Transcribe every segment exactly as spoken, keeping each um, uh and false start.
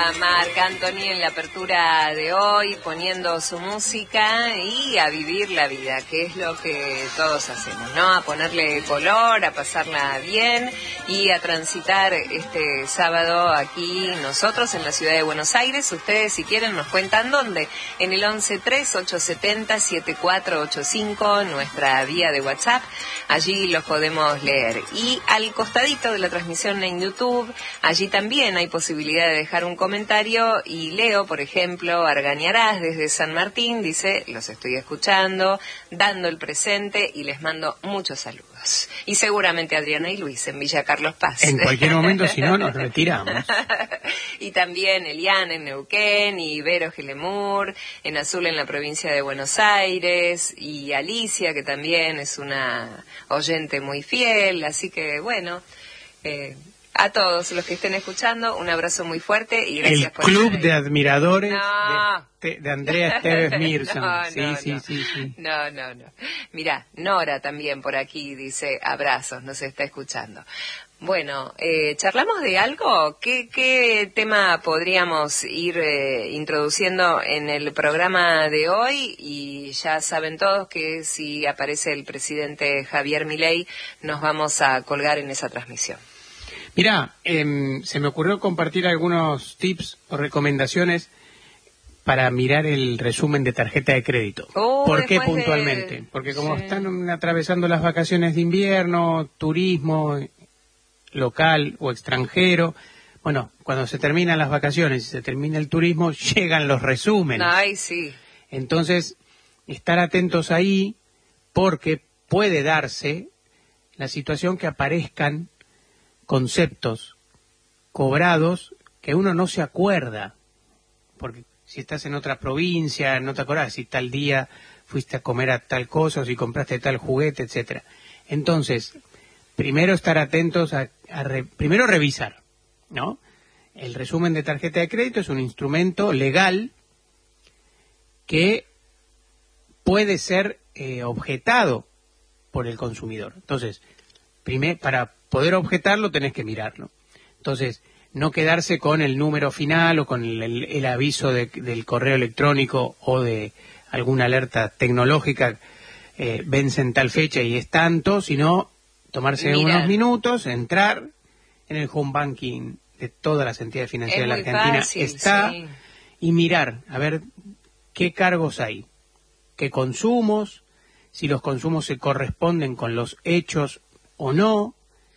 a Marc Anthony en la apertura de hoy, poniendo su música y a vivir la vida, que es lo que todos hacemos, ¿no? A ponerle color, a pasarla bien y a transitar este sábado aquí nosotros en la ciudad de Buenos Aires. Ustedes, si quieren, nos cuentan dónde. En el once tres ocho siete cero siete cuatro ocho cinco, nuestra vía de WhatsApp. Allí los podemos leer. Y al costadito de la transmisión en YouTube, allí también hay posibilidad de dejar un comentario. Y Leo, por ejemplo, Argañarás desde San Martín, dice: los estoy escuchando, dando el presente y les mando muchos saludos. Y seguramente Adriana y Luis en Villa Carlos Paz. En cualquier momento, si no, nos retiramos. Y también Elian en Neuquén, y Vero Gelemur en Azul, en la provincia de Buenos Aires, y Alicia, que también es una oyente muy fiel. Así que, bueno, eh, a todos los que estén escuchando, un abrazo muy fuerte y gracias el por club estar ahí. De admiradores No. de, de Andrea Esteves Mirson. No, sí, no, sí, no. sí, sí. No, no, no. Mirá, Nora también por aquí dice abrazos, nos está escuchando. Bueno, eh, ¿charlamos de algo? ¿Qué, qué tema podríamos ir eh, introduciendo en el programa de hoy? Y ya saben todos que si aparece el presidente Javier Milei, nos vamos a colgar en esa transmisión. Mirá, eh, se me ocurrió compartir algunos tips o recomendaciones para mirar el resumen de tarjeta de crédito. Oh, ¿Por qué de... puntualmente? Porque como sí. están atravesando las vacaciones de invierno, turismo local o extranjero, bueno, cuando se terminan las vacaciones y se termina el turismo, llegan los resúmenes. Ay, sí. Entonces, estar atentos ahí, porque puede darse la situación que aparezcan conceptos cobrados que uno no se acuerda, porque si estás en otra provincia, no te acordás si tal día fuiste a comer a tal cosa o si compraste tal juguete, etcétera. Entonces, primero estar atentos a, a re, primero revisar, ¿no? El resumen de tarjeta de crédito es un instrumento legal que puede ser eh, objetado por el consumidor. Entonces, primer, para poder objetarlo tenés que mirarlo. Entonces, no quedarse con el número final o con el, el, el aviso de, del correo electrónico o de alguna alerta tecnológica, eh, vence en tal fecha y es tanto, sino tomarse Mira. unos minutos, entrar en el home banking de todas las entidades financieras de la Argentina, fácil, está, sí. y mirar, a ver qué cargos hay, qué consumos, si los consumos se corresponden con los hechos o no,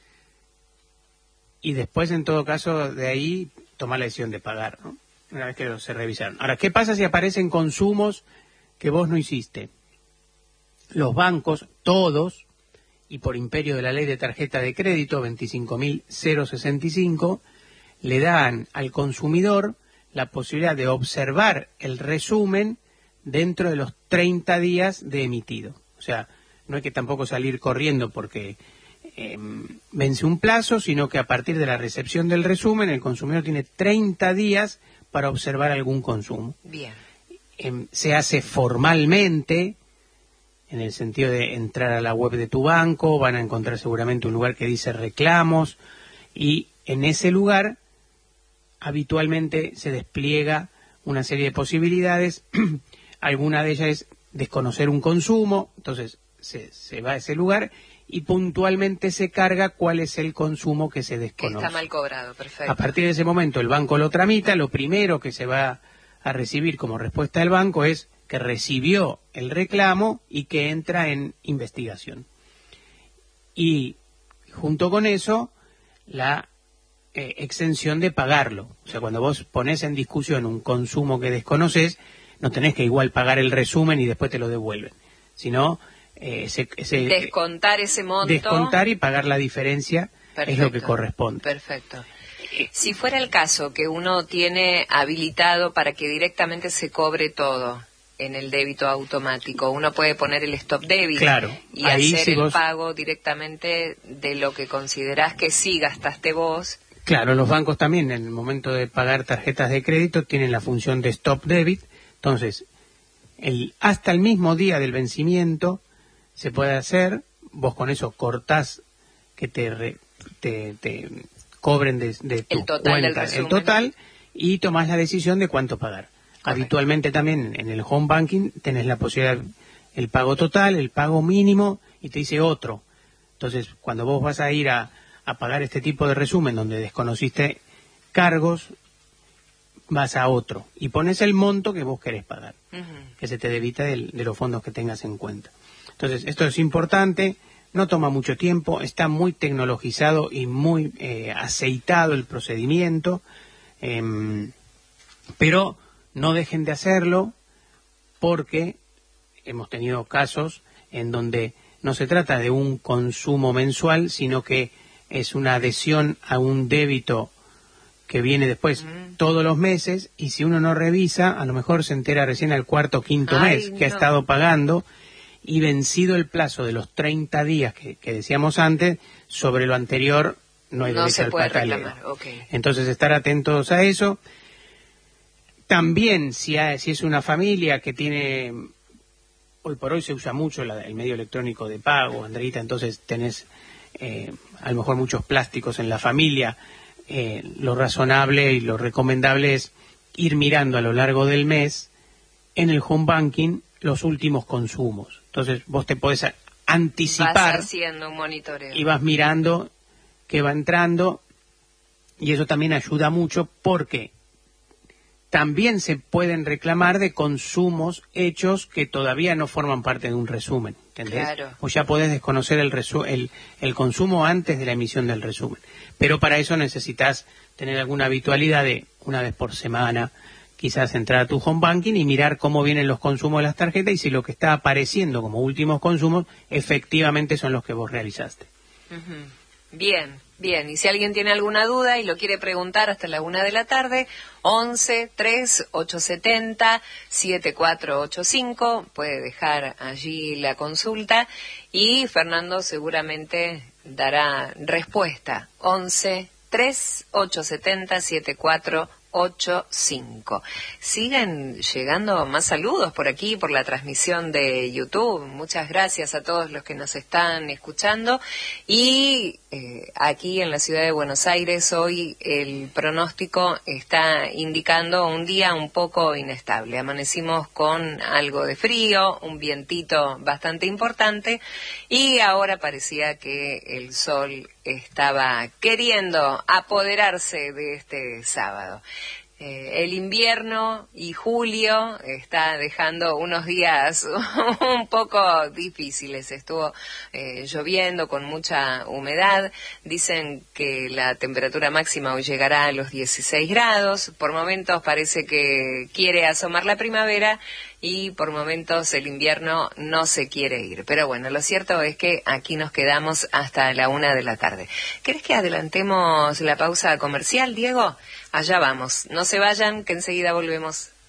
y después, en todo caso, de ahí tomar la decisión de pagar, ¿no? Una vez que se revisaron. Ahora, ¿qué pasa si aparecen consumos que vos no hiciste? Los bancos, todos, y por imperio de la ley de tarjeta de crédito veinticinco mil sesenta y cinco, le dan al consumidor la posibilidad de observar el resumen dentro de los treinta días de emitido. O sea, no hay que tampoco salir corriendo porque eh, vence un plazo, sino que a partir de la recepción del resumen el consumidor tiene treinta días para observar algún consumo. Bien. Eh, se hace formalmente, en el sentido de entrar a la web de tu banco, van a encontrar seguramente un lugar que dice reclamos, y en ese lugar habitualmente se despliega una serie de posibilidades. Alguna de ellas es desconocer un consumo, entonces se, se va a ese lugar y puntualmente se carga cuál es el consumo que se desconoce. Que está mal cobrado, perfecto. A partir de ese momento el banco lo tramita, lo primero que se va a recibir como respuesta del banco es que recibió el reclamo y que entra en investigación. Y junto con eso, la eh, exención de pagarlo. O sea, cuando vos pones en discusión un consumo que desconoces, no tenés que igual pagar el resumen y después te lo devuelven, sino eh, se, se, descontar ese monto. Descontar y pagar la diferencia. Perfecto. Es lo que corresponde. Perfecto. Si fuera el caso que uno tiene habilitado para que directamente se cobre todo en el débito automático, uno puede poner el stop débito, claro, y ahí hacer si el vos... pago directamente de lo que considerás que sí gastaste vos. Claro, los bancos también en el momento de pagar tarjetas de crédito tienen la función de stop debit. Entonces, el, hasta el mismo día del vencimiento se puede hacer, vos con eso cortás que te, re, te, te cobren de, de tu el total cuenta del el total, y tomás la decisión de cuánto pagar. Correcto. Habitualmente también en el home banking tenés la posibilidad, el pago total, el pago mínimo, y te dice otro. Entonces, cuando vos vas a ir a, a pagar este tipo de resumen donde desconociste cargos, vas a otro y pones el monto que vos querés pagar, uh-huh. que se te debita de, de los fondos que tengas en cuenta. Entonces, esto es importante, no toma mucho tiempo, está muy tecnologizado y muy eh, aceitado el procedimiento, eh, pero no dejen de hacerlo porque hemos tenido casos en donde no se trata de un consumo mensual, sino que es una adhesión a un débito que viene después mm. todos los meses, y si uno no revisa, a lo mejor se entera recién al cuarto o quinto Ay, mes que no. ha estado pagando, y vencido el plazo de los treinta días que, que decíamos antes, sobre lo anterior no hay no derecho se al puede pataleo. reclamar. Okay. Entonces, estar atentos a eso. También, si, hay, si es una familia que tiene... Hoy por hoy se usa mucho la, el medio electrónico de pago, Andreita, entonces tenés eh, a lo mejor muchos plásticos en la familia. Eh, lo razonable y lo recomendable es ir mirando a lo largo del mes en el home banking los últimos consumos. Entonces vos te podés anticipar. Vas haciendo un monitoreo. Y vas mirando qué va entrando, y eso también ayuda mucho porque también se pueden reclamar de consumos hechos que todavía no forman parte de un resumen, ¿entendés? Claro. O ya podés desconocer el, resu el, el consumo antes de la emisión del resumen. Pero para eso necesitas tener alguna habitualidad de una vez por semana, quizás entrar a tu home banking y mirar cómo vienen los consumos de las tarjetas y si lo que está apareciendo como últimos consumos efectivamente son los que vos realizaste. Uh-huh. Bien, bien. Y si alguien tiene alguna duda y lo quiere preguntar hasta la una de la tarde, once, tres, ochocientos setenta, setenta y cuatro ochenta y cinco, puede dejar allí la consulta y Fernando seguramente dará respuesta. once, tres, ochocientos setenta, setenta y cuatro ochenta y cinco. Siguen llegando más saludos por aquí, por la transmisión de YouTube. Muchas gracias a todos los que nos están escuchando. Y eh, aquí en la ciudad de Buenos Aires hoy el pronóstico está indicando un día un poco inestable. Amanecimos con algo de frío, un vientito bastante importante, y ahora parecía que el sol estaba queriendo apoderarse de este sábado. Eh, el invierno y julio está dejando unos días un poco difíciles. Estuvo eh, lloviendo con mucha humedad. Dicen que la temperatura máxima hoy llegará a los dieciséis grados. Por momentos parece que quiere asomar la primavera y por momentos el invierno no se quiere ir. Pero bueno, lo cierto es que aquí nos quedamos hasta la una de la tarde. ¿Querés que adelantemos la pausa comercial, Diego? Allá vamos. No se vayan, que enseguida volvemos.